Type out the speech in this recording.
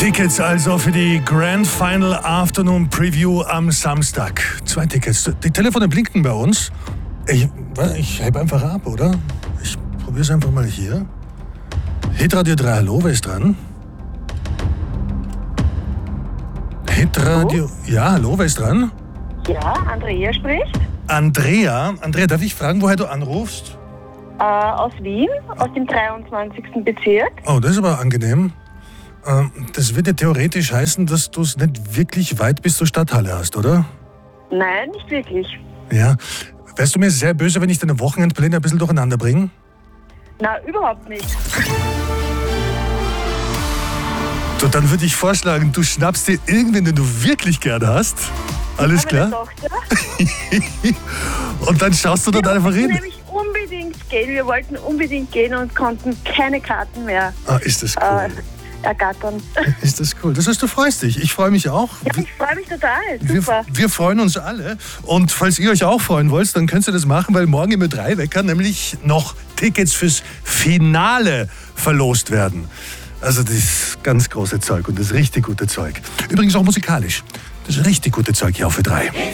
Tickets also für die Grand Final Afternoon Preview am Samstag. 2 Tickets. Die Telefone blinken bei uns. Ich heb einfach ab, oder? Ich probiere es einfach mal hier. Hitradio 3, hallo, wer ist dran? Hitradio, ja, hallo, wer ist dran? Ja, Andrea spricht. Andrea, darf ich fragen, woher du anrufst? Aus Wien, aus dem 23. Bezirk. Oh, das ist aber angenehm. Das würde theoretisch heißen, dass du es nicht wirklich weit bis zur Stadthalle hast, oder? Nein, nicht wirklich. Ja. Wärst du mir sehr böse, wenn ich deine Wochenendpläne ein bisschen durcheinander bringe? Na, überhaupt nicht. So, dann würde ich vorschlagen, du schnappst dir irgendwen, den du wirklich gerne hast. Alles klar? Meine Tochter. Und dann schaust du dort einfach hin. Wir wollten unbedingt gehen und konnten keine Karten mehr Ist das cool. ergattern. Ist das cool. Das heißt, du freust dich. Ich freue mich auch. Ja, ich freue mich total. Super. Wir freuen uns alle. Und falls ihr euch auch freuen wollt, dann könnt ihr das machen, weil morgen im Ö3-Wecker nämlich noch Tickets fürs Finale verlost werden. Also das ganz große Zeug und das richtig gute Zeug. Übrigens auch musikalisch. Das richtig gute Zeug hier auf Ö3.